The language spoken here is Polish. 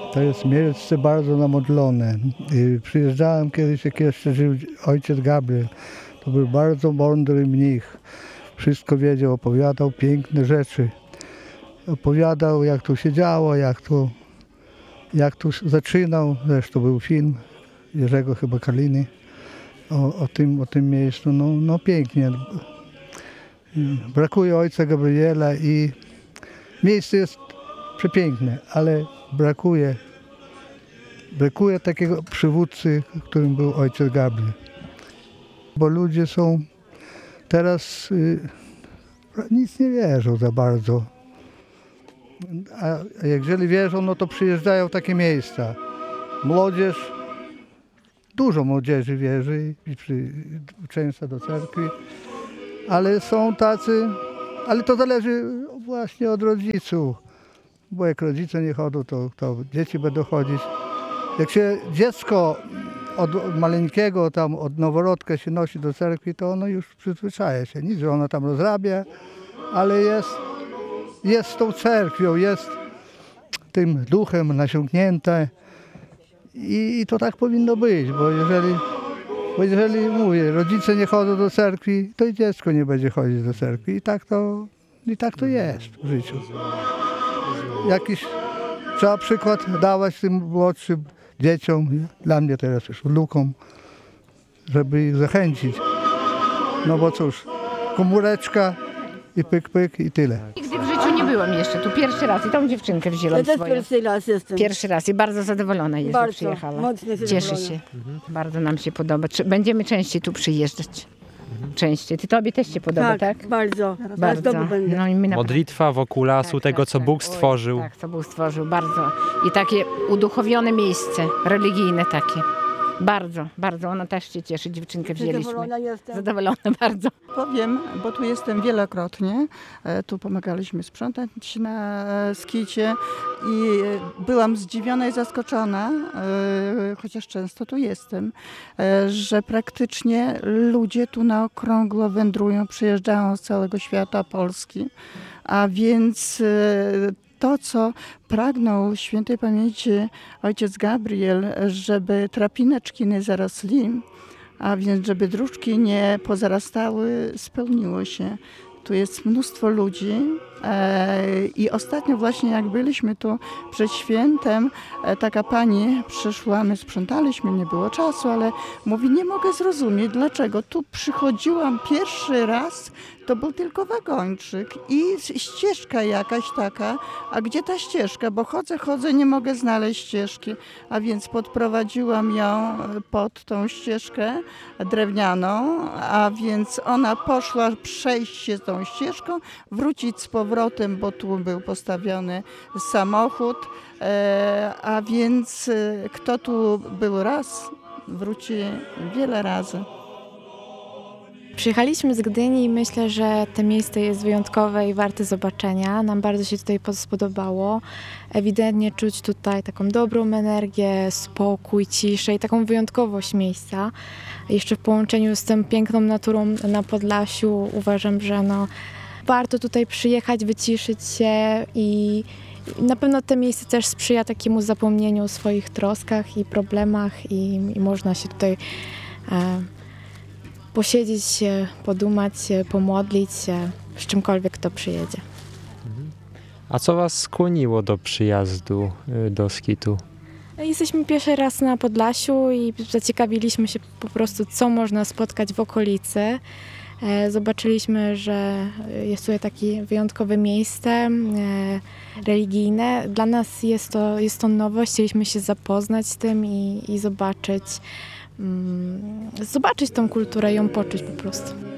To jest miejsce bardzo namodlone. Przyjeżdżałem kiedyś, jak jeszcze żył ojciec Gabriel. To był bardzo mądry mnich. Wszystko wiedział, opowiadał piękne rzeczy. Opowiadał, jak tu się działo, jak tu zaczynał. Zresztą był film Jerzego chyba Kaliny o tym miejscu. No pięknie. Brakuje ojca Gabriela i miejsce jest przepiękne, ale brakuje takiego przywódcy, którym był ojciec Gabriel. Bo ludzie są teraz nic nie wierzą za bardzo. A jeżeli wierzą, no to przyjeżdżają w takie miejsca. Młodzież, dużo młodzieży wierzy i często do cerkwi, ale są tacy, ale to zależy właśnie od rodziców. Bo jak rodzice nie chodzą, to dzieci będą chodzić. Jak się dziecko od maleńkiego, tam od noworodka się nosi do cerkwi, to ono już przyzwyczaja się. Nic, że ono tam rozrabia, ale jest tą cerkwią, jest tym duchem nasiąknięte i to tak powinno być, bo jeżeli mówię, rodzice nie chodzą do cerkwi, to i dziecko nie będzie chodzić do cerkwi i tak to jest w życiu. Jakiś trzeba przykład dawać tym młodszym dzieciom, dla mnie teraz już wnukom, żeby ich zachęcić. No bo cóż, komóreczka i pyk, pyk i tyle. Nigdy w życiu nie byłam jeszcze, tu pierwszy raz i tą dziewczynkę wzięłam Ja też swoją. pierwszy raz jestem. Pierwszy raz i bardzo zadowolona jest, że Bardzo, przyjechała. mocno Cieszę zadowolona. się, bardzo nam się podoba. Będziemy częściej tu przyjeżdżać. Częściej. Tobie też się podoba, tak? Bardzo. Bardzo. Znowu będę. No i my Modlitwa wokół lasu, tego co Bóg stworzył. Tak, co Bóg stworzył, bardzo. I takie uduchowione miejsce, religijne takie. Bardzo, bardzo. Ona też się cieszy, dziewczynkę wzięliśmy. Zadowolona jestem. Zadowolona bardzo. Powiem, bo tu jestem wielokrotnie. Tu pomagaliśmy sprzątać na skicie i byłam zdziwiona i zaskoczona, chociaż często tu jestem, że praktycznie ludzie tu na okrągło wędrują, przyjeżdżają z całego świata, Polski. A więc to, co pragnął świętej pamięci ojciec Gabriel, żeby trapineczki nie zarosli, a więc żeby dróżki nie pozarastały, spełniło się. Tu jest mnóstwo ludzi i ostatnio właśnie jak byliśmy tu przed świętem, taka pani przyszła, my sprzątaliśmy, nie było czasu, ale mówi, nie mogę zrozumieć, dlaczego tu przychodziłam pierwszy raz, to był tylko wagończyk i ścieżka jakaś taka, a gdzie ta ścieżka, bo chodzę, nie mogę znaleźć ścieżki, a więc podprowadziłam ją pod tą ścieżkę drewnianą, a więc ona poszła przejść się tą ścieżką, wrócić z powrotem, bo tu był postawiony samochód, a więc kto tu był raz, wróci wiele razy. Przyjechaliśmy z Gdyni i myślę, że to miejsce jest wyjątkowe i warte zobaczenia. Nam bardzo się tutaj spodobało. Ewidentnie czuć tutaj taką dobrą energię, spokój, ciszę i taką wyjątkowość miejsca. Jeszcze w połączeniu z tą piękną naturą na Podlasiu uważam, że warto tutaj przyjechać, wyciszyć się i na pewno to miejsce też sprzyja takiemu zapomnieniu o swoich troskach i problemach i można się tutaj posiedzieć, podumać, pomodlić się, z czymkolwiek kto przyjedzie. A co was skłoniło do przyjazdu do Skitu? Jesteśmy pierwszy raz na Podlasiu i zaciekawiliśmy się po prostu, co można spotkać w okolicy. Zobaczyliśmy, że jest tutaj takie wyjątkowe miejsce religijne. Dla nas jest to nowość, chcieliśmy się zapoznać z tym i zobaczyć tą kulturę, ją poczuć po prostu.